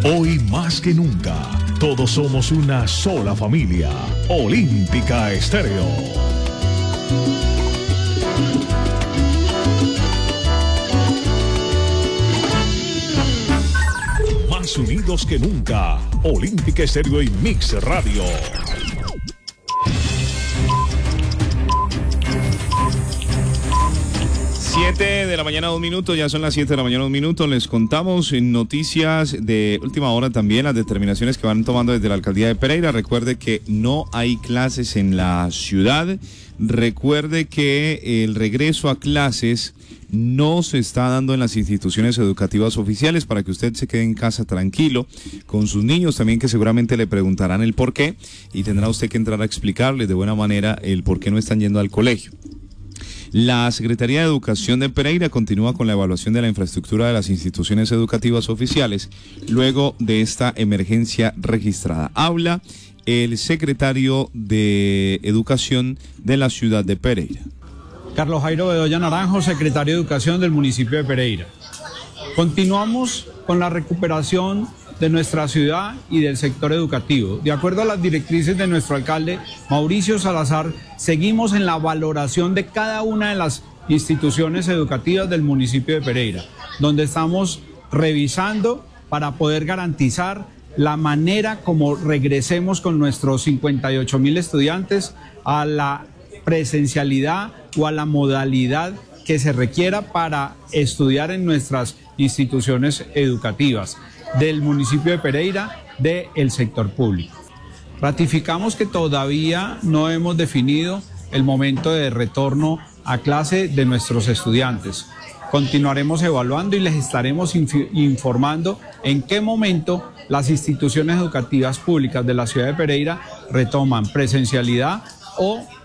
Hoy más que nunca, todos somos una sola familia. Olímpica Estéreo. Más unidos que nunca. Olímpica Estéreo y Mix Radio. De la mañana, 2 minutos, ya son las 7 de la mañana, 2 minutos. Les contamos en noticias de última hora también las determinaciones que van tomando desde la alcaldía de Pereira. Recuerde que no hay clases en la ciudad. Recuerde que el regreso a clases no se está dando en las instituciones educativas oficiales, para que usted se quede en casa tranquilo con sus niños también, que seguramente le preguntarán el por qué y tendrá usted que entrar a explicarles de buena manera el por qué no están yendo al colegio. La Secretaría de Educación de Pereira continúa con la evaluación de la infraestructura de las instituciones educativas oficiales luego de esta emergencia registrada. Habla el secretario de Educación de la ciudad de Pereira. Carlos Jairo Bedoya Naranjo, secretario de Educación del municipio de Pereira. Continuamos con la recuperación de nuestra ciudad y del sector educativo. De acuerdo a las directrices de nuestro alcalde Mauricio Salazar, seguimos en la valoración de cada una de las instituciones educativas del municipio de Pereira, donde estamos revisando para poder garantizar la manera como regresemos con nuestros 58.000 estudiantes a la presencialidad o a la modalidad que se requiera para estudiar en nuestras instituciones educativas del municipio de Pereira, del sector público. Ratificamos que todavía no hemos definido el momento de retorno a clase de nuestros estudiantes. Continuaremos evaluando y les estaremos informando en qué momento las instituciones educativas públicas de la ciudad de Pereira retoman presencialidad o